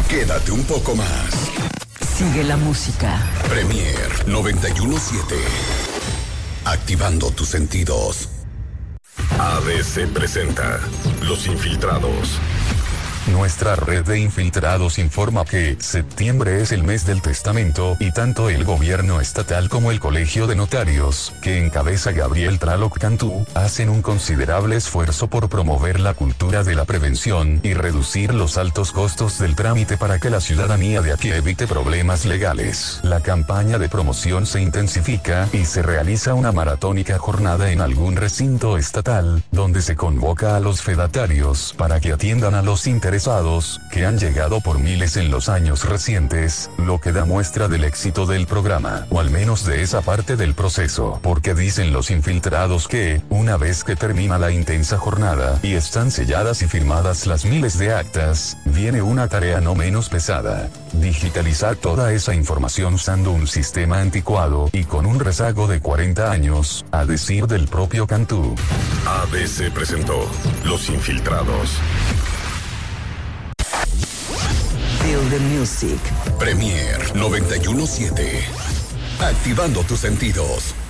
Quédate un poco más. Sigue la música. Premier 917. Activando tus sentidos. ABC presenta Los Infiltrados. Nuestra red de infiltrados informa que septiembre es el mes del testamento y tanto el gobierno estatal como el colegio de notarios, que encabeza Gabriel Tlaloc Cantú, hacen un considerable esfuerzo por promover la cultura de la prevención y reducir los altos costos del trámite para que la ciudadanía de aquí evite problemas legales. La campaña de promoción se intensifica y se realiza una maratónica jornada en algún recinto estatal, donde se convoca a los fedatarios para que atiendan a los interesados que han llegado por miles en los años recientes, lo que da muestra del éxito del programa, o al menos de esa parte del proceso, porque dicen los infiltrados que, una vez que termina la intensa jornada y están selladas y firmadas las miles de actas, viene una tarea no menos pesada: digitalizar toda esa información usando un sistema anticuado y con un rezago de 40 años, a decir del propio Cantú. ABC presentó Los Infiltrados. Feel the music. Premier 917. Activando tus sentidos.